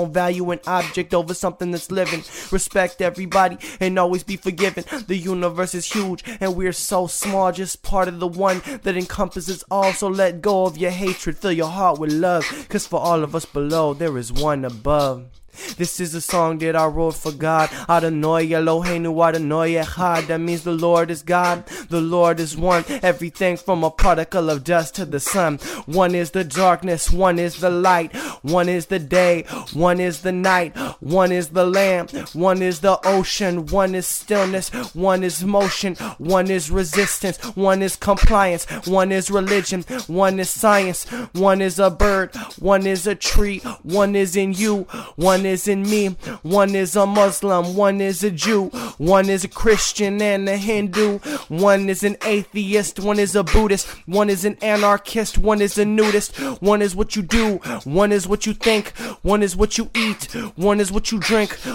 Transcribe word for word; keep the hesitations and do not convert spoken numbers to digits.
value an object over something that's living. Respect everybody and always be forgiven. The universe is huge and we're so small, just part of the one that encompasses all. So let go of your hatred, fill your heart with love, cause for all of us below there is one above. This is a song that I wrote for God. Adonai Eloheinu Adonai Echad. That means the Lord is God, the Lord is one. Everything from a particle of dust to the sun. One is the darkness, one is the light. One is the day, one is the night. One is the lamb, one is the ocean. One is stillness, one is motion. One is resistance, one is compliance. One is religion, one is science. One is a bird, one is a tree. One is in you, one is in me. One is a Muslim, one is a Jew. One is a Christian and a Hindu. One is an atheist, one is a Buddhist. One is an anarchist, one is a nudist. One is what you do, one is what you think. One is what you eat, one is what you drink.